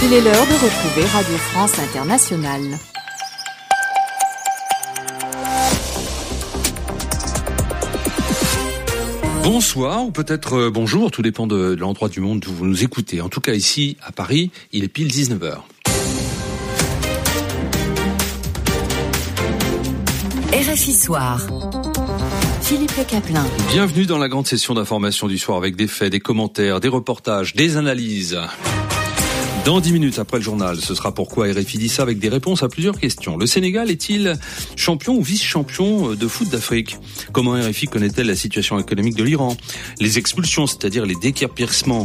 Il est l'heure de retrouver Radio France Internationale. Bonsoir, ou peut-être bonjour, tout dépend de l'endroit du monde où vous nous écoutez. En tout cas, ici, à Paris, il est pile 19h. RFI Soir. Philippe Le Caplin. Bienvenue dans la grande session d'information du soir avec des faits, des commentaires, des reportages, des analyses. Dans 10 minutes après le journal, ce sera pourquoi RFI dit ça avec des réponses à plusieurs questions. Le Sénégal est-il champion ou vice-champion de foot d'Afrique ? Comment RFI connaît-elle la situation économique de l'Iran ? Les expulsions, c'est-à-dire les déguerpissements,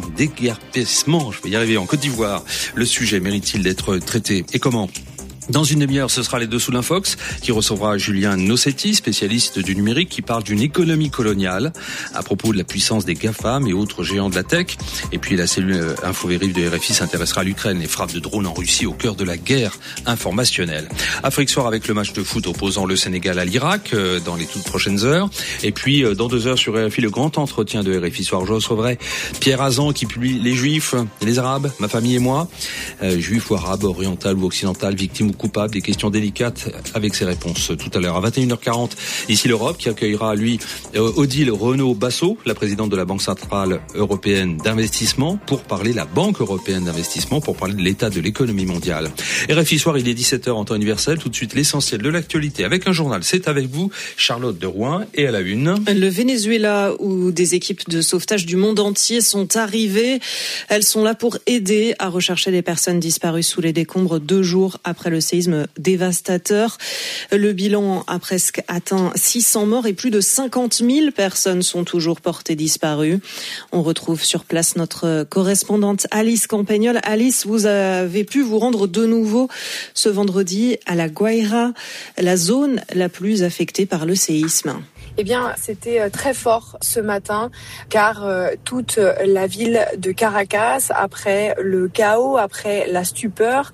je vais y arriver, en Côte d'Ivoire. Le sujet mérite-t-il d'être traité ? Et comment ? Dans une demi-heure, ce sera les Dessous l'Infox qui recevra Julien Nossetti, spécialiste du numérique, qui parle d'une économie coloniale à propos de la puissance des GAFAM et autres géants de la tech. Et puis la cellule Info-Vérif de RFI s'intéressera à l'Ukraine, les frappes de drones en Russie au cœur de la guerre informationnelle. Afrique Soir avec le match de foot opposant le Sénégal à l'Irak dans les toutes prochaines heures. Et puis dans 2 heures sur RFI, le grand entretien de RFI Soir. Je recevrai Pierre Azan qui publie Les Juifs et les Arabes, ma famille et moi. Juifs ou Arabes, oriental ou occidental, victimes ou coupables, des questions délicates avec ses réponses tout à l'heure. À 21h40, ici l'Europe qui accueillera Odile Renaud-Basso, la présidente de la Banque Centrale Européenne d'Investissement, pour parler la Banque Européenne d'Investissement, pour parler de l'état de l'économie mondiale. RFI Soir, il est 17h en temps universel. Tout de suite, l'essentiel de l'actualité avec un journal. C'est avec vous, Charlotte de Rouen, et à la une. Le Venezuela, où des équipes de sauvetage du monde entier sont arrivées. Elles sont là pour aider à rechercher les personnes disparues sous les décombres 2 jours après le séisme dévastateur. Le bilan a presque atteint 600 morts et plus de 50 000 personnes sont toujours portées disparues. On retrouve sur place notre correspondante Alice Campagnol. Alice, vous avez pu vous rendre de nouveau ce vendredi à La Guaira, la zone la plus affectée par le séisme. Eh bien, c'était très fort ce matin, car toute la ville de Caracas, après le chaos, après la stupeur,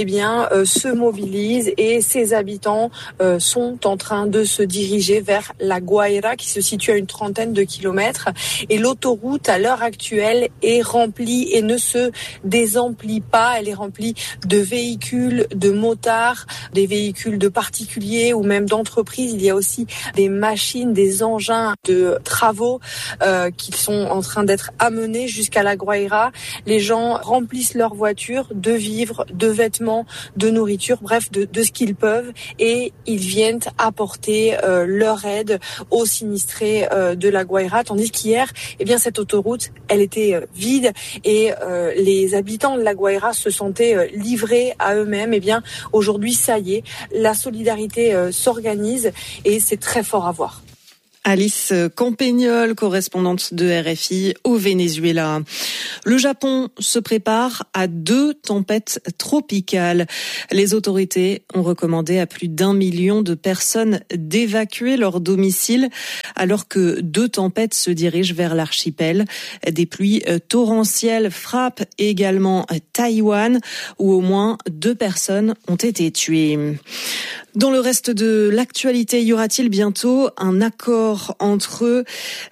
se mobilise et ses habitants sont en train de se diriger vers La Guaira, qui se situe à une 30aine de kilomètres. Et l'autoroute, à l'heure actuelle, est remplie et ne se désemplit pas. Elle est remplie de véhicules, de motards, des véhicules de particuliers ou même d'entreprises. Il y a aussi des machines, des engins de travaux qui sont en train d'être amenés jusqu'à La Guaira. Les gens remplissent leurs voitures de vivres, de vêtements, de nourriture, bref, de ce qu'ils peuvent, et ils viennent apporter leur aide aux sinistrés de La Guaira, tandis qu'hier, cette autoroute, elle était vide et les habitants de La Guaira se sentaient livrés à eux-mêmes. Aujourd'hui, ça y est, la solidarité s'organise et c'est très fort à voir. Alice Campagnol, correspondante de RFI au Venezuela. Le Japon se prépare à 2 tempêtes tropicales. Les autorités ont recommandé à plus d'1 million de personnes d'évacuer leur domicile alors que 2 tempêtes se dirigent vers l'archipel. Des pluies torrentielles frappent également Taïwan où au moins 2 personnes ont été tuées. Dans le reste de l'actualité, y aura-t-il bientôt un accord entre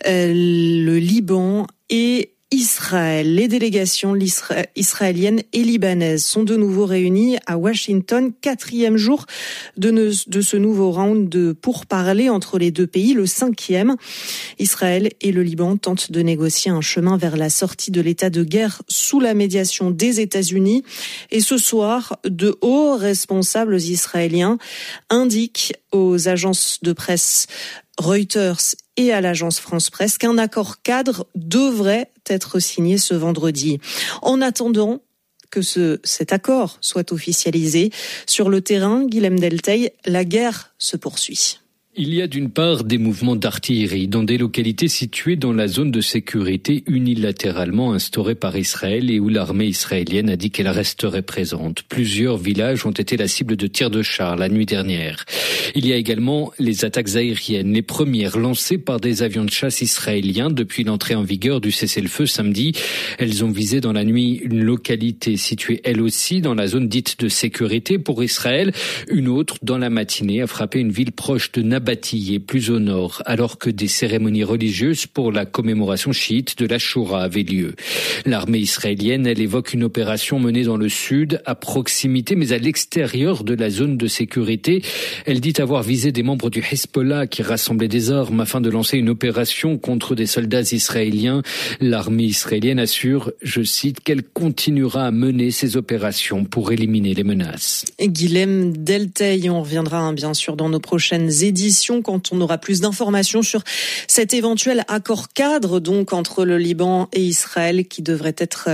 le Liban et Israël? Les délégations israéliennes et libanaises sont de nouveau réunies à Washington, 4e jour de ce nouveau round de pourparlers entre les 2 pays, le 5e. Israël et le Liban tentent de négocier un chemin vers la sortie de l'état de guerre sous la médiation des États-Unis. Et ce soir, de hauts responsables israéliens indiquent aux agences de presse Reuters et à l'agence France Presse qu'un accord cadre devrait être signé ce vendredi. En attendant que cet accord soit officialisé, sur le terrain, Guilhem Delteil, la guerre se poursuit. Il y a d'une part des mouvements d'artillerie dans des localités situées dans la zone de sécurité unilatéralement instaurée par Israël et où l'armée israélienne a dit qu'elle resterait présente. Plusieurs villages ont été la cible de tirs de chars la nuit dernière. Il y a également les attaques aériennes, les premières lancées par des avions de chasse israéliens depuis l'entrée en vigueur du cessez-le-feu samedi. Elles ont visé dans la nuit une localité située elle aussi dans la zone dite de sécurité pour Israël. Une autre, dans la matinée, a frappé une ville proche de Nablus Nabatiyeh, plus au nord, alors que des cérémonies religieuses pour la commémoration chiite de l'Ashura avaient lieu. L'armée israélienne, elle évoque une opération menée dans le sud, à proximité, mais à l'extérieur de la zone de sécurité. Elle dit avoir visé des membres du Hezbollah qui rassemblaient des armes afin de lancer une opération contre des soldats israéliens. L'armée israélienne assure, je cite, qu'elle continuera à mener ces opérations pour éliminer les menaces. Guilhem Delteil, on reviendra bien sûr dans nos prochaines éditions quand on aura plus d'informations sur cet éventuel accord cadre donc entre le Liban et Israël qui devrait être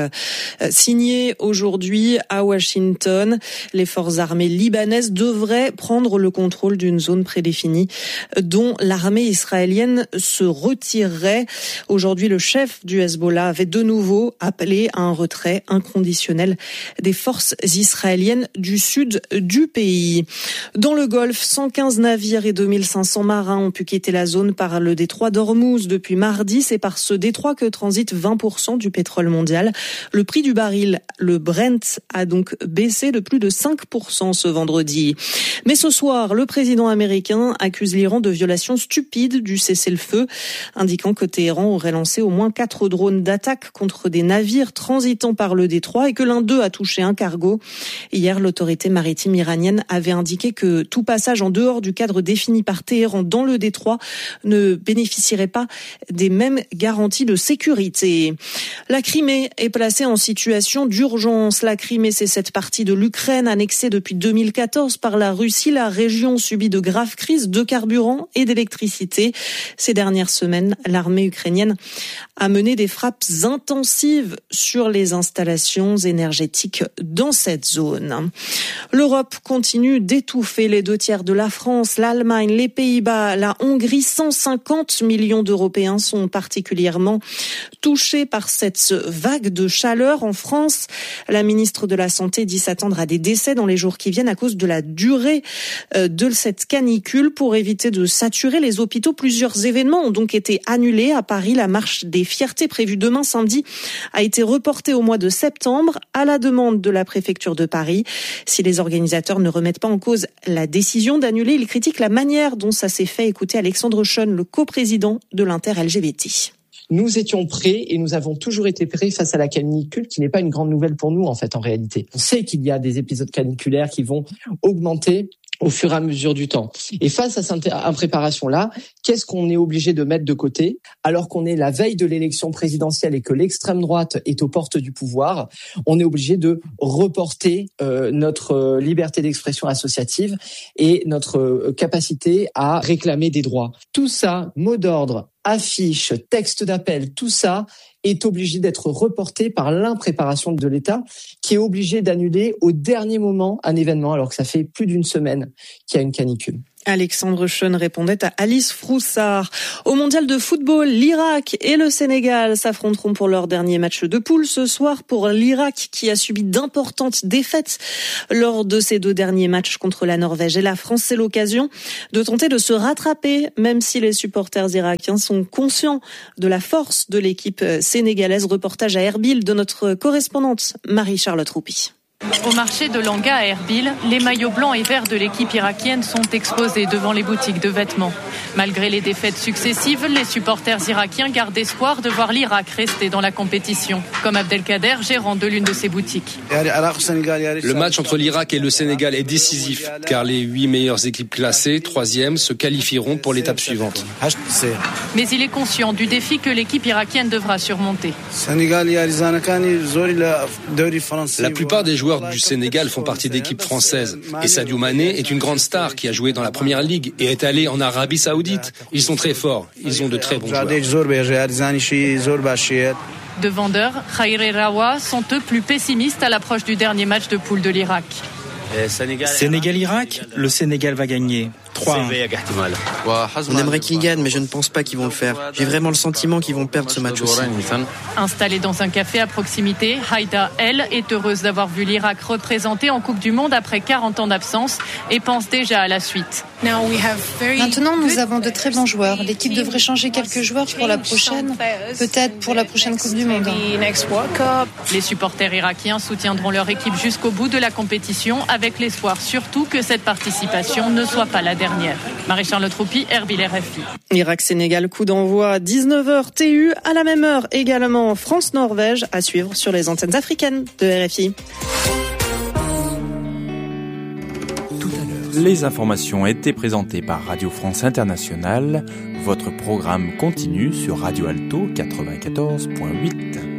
signé aujourd'hui à Washington. Les forces armées libanaises devraient prendre le contrôle d'une zone prédéfinie dont l'armée israélienne se retirerait. Aujourd'hui, le chef du Hezbollah avait de nouveau appelé à un retrait inconditionnel des forces israéliennes du sud du pays. Dans le Golfe, 115 navires et 2500 marins ont pu quitter la zone par le détroit d'Ormuz depuis mardi. C'est par ce détroit que transite 20% du pétrole mondial. Le prix du baril, le Brent, a donc baissé de plus de 5% ce vendredi. Mais ce soir, le président américain accuse l'Iran de violation stupide du cessez-le-feu, indiquant que Téhéran aurait lancé au moins 4 drones d'attaque contre des navires transitant par le détroit et que l'un d'eux a touché un cargo. Hier, l'autorité maritime iranienne avait indiqué que tout passage en dehors du cadre défini par Téhéran dans le détroit ne bénéficierait pas des mêmes garanties de sécurité. La Crimée est placée en situation d'urgence. La Crimée, c'est cette partie de l'Ukraine annexée depuis 2014 par la Russie. La région subit de graves crises de carburant et d'électricité. Ces dernières semaines, l'armée ukrainienne a mené des frappes intensives sur les installations énergétiques dans cette zone. L'Europe continue d'étouffer les 2/3 de la France, l'Allemagne, les Pays-Bas, la Hongrie. 150 millions d'Européens sont particulièrement touchés par cette vague de chaleur. En France, la ministre de la Santé dit s'attendre à des décès dans les jours qui viennent à cause de la durée de cette canicule. Pour éviter de saturer les hôpitaux, plusieurs événements ont donc été annulés. À Paris, la marche des fiertés prévue demain samedi a été reportée au mois de septembre à la demande de la préfecture de Paris. Si les organisateurs ne remettent pas en cause la décision d'annuler, ils critiquent la manière dont ça s'est fait. Écoutez Alexandre Schoen, le coprésident de l'Inter-LGBT. Nous étions prêts et nous avons toujours été prêts face à la canicule, qui n'est pas une grande nouvelle pour nous en fait en réalité. On sait qu'il y a des épisodes caniculaires qui vont augmenter au fur et à mesure du temps. Et face à cette impréparation-là, qu'est-ce qu'on est obligé de mettre de côté alors qu'on est la veille de l'élection présidentielle et que l'extrême droite est aux portes du pouvoir? On est obligé de reporter notre liberté d'expression associative et notre capacité à réclamer des droits. Tout ça, mot d'ordre, affiches, texte d'appel, tout ça est obligé d'être reporté par l'impréparation de l'État qui est obligé d'annuler au dernier moment un événement alors que ça fait plus d'une semaine qu'il y a une canicule. Alexandre Schoen répondait à Alice Froussard. Au mondial de football, l'Irak et le Sénégal s'affronteront pour leur dernier match de poule ce soir. Pour l'Irak qui a subi d'importantes défaites lors de ses 2 derniers matchs contre la Norvège et la France, c'est l'occasion de tenter de se rattraper, même si les supporters irakiens sont conscients de la force de l'équipe sénégalaise. Reportage à Erbil de notre correspondante Marie-Charlotte Roupi. Au marché de Langa à Erbil, les maillots blancs et verts de l'équipe irakienne sont exposés devant les boutiques de vêtements. Malgré les défaites successives, les supporters irakiens gardent espoir de voir l'Irak rester dans la compétition, comme Abdelkader, gérant de l'une de ces boutiques. Le match entre l'Irak et le Sénégal est décisif, car les 8 meilleures équipes classées, 3e, se qualifieront pour l'étape suivante. Mais il est conscient du défi que l'équipe irakienne devra surmonter. La plupart des joueurs du Sénégal font partie d'équipes françaises. Et Sadio Mané est une grande star qui a joué dans la Première Ligue et est allé en Arabie Saoudite. Ils sont très forts. Ils ont de très bons joueurs. De vendeurs, Khairi Rawa sont eux plus pessimistes à l'approche du dernier match de poule de l'Irak. Sénégal-Irak, le Sénégal va gagner 3-1. On aimerait qu'ils gagnent, mais je ne pense pas qu'ils vont le faire. J'ai vraiment le sentiment qu'ils vont perdre ce match aussi. Installée dans un café à proximité, Haïda, elle, est heureuse d'avoir vu l'Irak représenté en Coupe du Monde après 40 ans d'absence et pense déjà à la suite. Maintenant, nous avons de très bons joueurs. L'équipe devrait changer quelques joueurs pour la prochaine, peut-être pour la prochaine Coupe du Monde. Les supporters irakiens soutiendront leur équipe jusqu'au bout de la compétition, avec l'espoir surtout que cette participation ne soit pas la dernière. Marie-Charlotte Roupi, Erbil RFI. Irak-Sénégal, coup d'envoi à 19h TU. À la même heure également France-Norvège à suivre sur les antennes africaines de RFI. Les informations étaient présentées par Radio France Internationale. Votre programme continue sur Radio Alto 94.8.